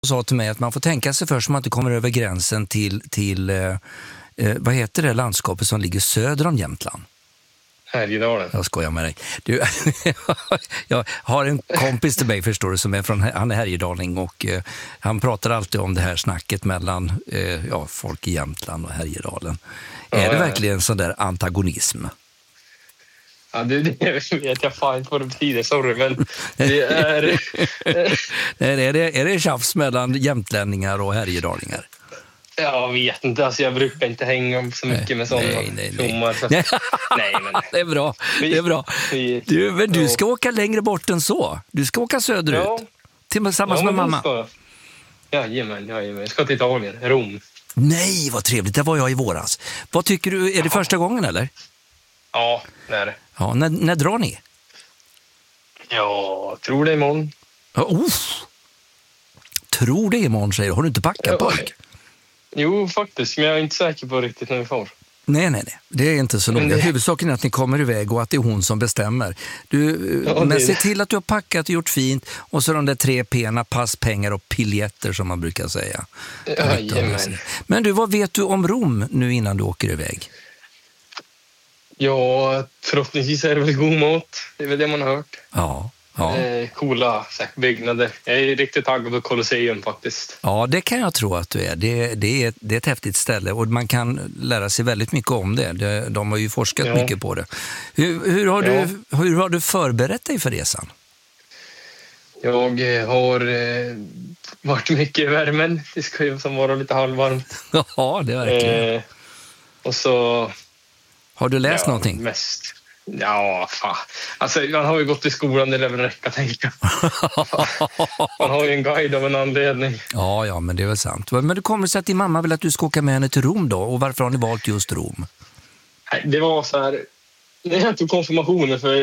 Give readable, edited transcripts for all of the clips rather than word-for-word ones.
sa till mig att man får tänka sig först så man inte kommer över gränsen till vad heter det landskapet som ligger söder om Jämtland? Härjedalen. Jag skojar med dig. Du, jag har en kompis till mig, förstår du, som är han är härjedaling och han pratar alltid om det här snacket mellan folk i Jämtland och Härjedalen. Är det verkligen sån där antagonism? Ja, det vet jag fan inte vad det betyder, sorry, men det är... är det tjafs mellan jämtlänningar och härjedalingar? Jag vet inte, alltså jag brukar inte hänga så mycket med sådana tjommar. Nej, men... Det är bra. Du ska åka längre bort än så. Du ska åka söderut. Tillsammans med mamma. Jajamän. Jag ska till Italien, Rom. Nej, vad trevligt. Det var jag i våras. Vad tycker du? Är det första gången, eller? Ja, det är det. Ja, när drar ni? Ja, tror det imorgon. Tror det imorgon, säger du. Har du inte packat pojk? Jo, faktiskt. Men jag är inte säker på riktigt när vi får. Nej. Det är inte så noga. Huvudsaken är att ni kommer iväg och att det är hon som bestämmer. Men se till att du har packat och gjort fint. Och så de där 3 P:na, pass, pengar och biljetter som man brukar säga. Jajamän. Men du, vad vet du om Rom nu innan du åker iväg? Ja, förhoppningsvis är det väl god mat. Det är väl det man har hört. Ja. Coola byggnader. Jag är riktigt taggad på Colosseum faktiskt. Ja, det kan jag tro att du är. Det är ett häftigt ställe och man kan lära sig väldigt mycket om det. De har ju forskat mycket på det. Hur har du förberett dig för resan? Jag har varit mycket i värmen. Det ska ju som vara lite halvvarmt. Ja, det är verkligen. Och så... Har du läst någonting? Mest. Ja, fan. Alltså, man har ju gått i skolan, det lär väl räcka, tänka. Man har ju en guide av en anledning. Ja, men det är väl sant. Men det kommer sig att din mamma vill att du ska åka med henne till Rom då? Och varför har ni valt just Rom? Det var så här... När jag tog konfirmationen för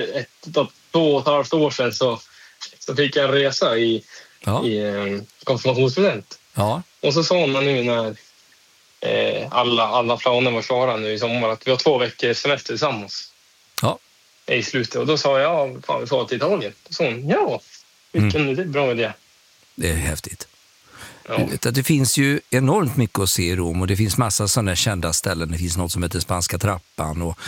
2,5 år sedan så fick jag en resa i konfirmationspresent. Ja. Och så sa man nu när alla planer var klara nu i sommar att vi har 2 veckor semester tillsammans. Ja. I slutet. Och då sa jag, fan vi får till Italien. Och så hon, vilken bra idé. Det är häftigt. Du vet att det finns ju enormt mycket att se i Rom och det finns massa sådana kända ställen. Det finns något som heter Spanska trappan och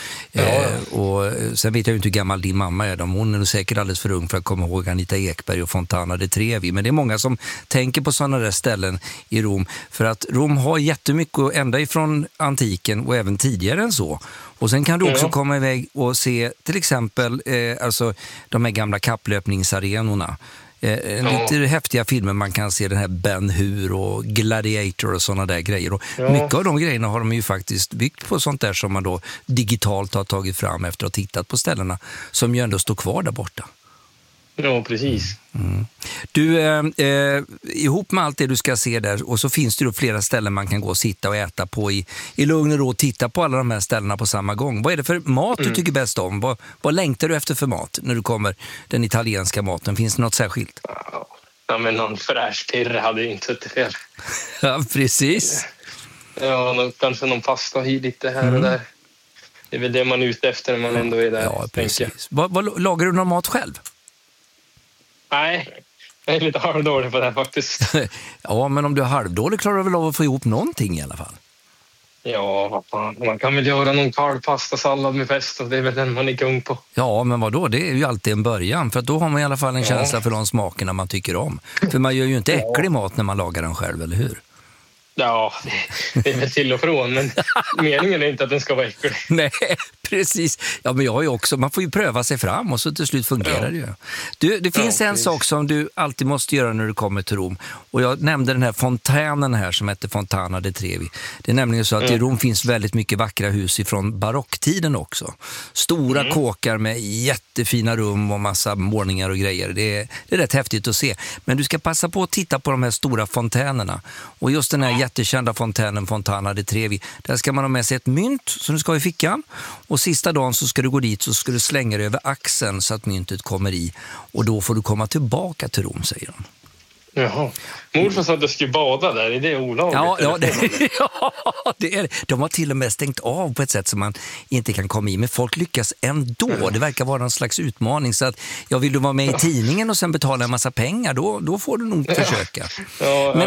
sen vet jag ju inte hur gammal din mamma är. Hon är säkert alldeles för ung för att komma ihåg Anita Ekberg och Fontana di Trevi. Men det är många som tänker på sådana där ställen i Rom för att Rom har jättemycket ända ifrån antiken och även tidigare än så. Och sen kan du också komma iväg och se till exempel alltså de här gamla kapplöpningsarenorna. Lite häftiga filmer man kan se, den här Ben Hur och Gladiator och sådana där grejer. Och mycket av de grejerna har de ju faktiskt byggt på sånt där som man då digitalt har tagit fram efter att ha tittat på ställena som ju ändå står kvar där borta. Ja, precis. Du, ihop med allt det du ska se där och så finns det ju flera ställen man kan gå och sitta och äta på i lugn och ro och titta på alla de här ställena på samma gång. Vad är det för mat du tycker bäst om? Vad längtar du efter för mat när du kommer den italienska maten? Finns det något särskilt? Ja, men någon fräsch pirre hade ju inte suttit fel. Ja, precis. Ja, kanske någon pasta lite här och där. Det är väl det man är ute efter när man ändå är där. Ja, precis. Vad lagar du någon mat själv? Nej, jag är lite halvdålig på det här faktiskt. Ja, men om du är halvdålig klarar du väl av att få ihop någonting i alla fall? Ja, vad fan. Man kan väl göra någon kalvpastasallad med pesto. Det är väl den man är kung på. Ja, men vadå? Det är ju alltid en början. För att då har man i alla fall en känsla för de smakerna man tycker om. För man gör ju inte äcklig mat när man lagar den själv, eller hur? Ja, det är väl till och från, men meningen är inte att den ska vara äcklig. Nej, precis. Ja, men jag har ju också, man får ju pröva sig fram och så till slut fungerar det ju. Det finns en sak som du alltid måste göra när du kommer till Rom. Och jag nämnde den här fontänen här som heter Fontana di Trevi. Det är nämligen så att i Rom finns väldigt mycket vackra hus ifrån barocktiden också. Stora kåkar med jättefina rum och massa målningar och grejer. Det är rätt häftigt att se. Men du ska passa på att titta på de här stora fontänerna. Och just den här jättekända fontänen Fontana di Trevi, där ska man ha med sig ett mynt som du ska ha i fickan. Och sista dagen så ska du gå dit så ska du slänga det över axeln så att myntet kommer i. Och då får du komma tillbaka till Rom, säger de. Jaha. Morfar sa att du skulle bada där, är det olagligt? Ja, det är det. De har till och med stängt av på ett sätt som man inte kan komma i. Men folk lyckas ändå. Det verkar vara en slags utmaning. Så att vill du vara med i tidningen och sen betala en massa pengar, då får du nog försöka. Ja, men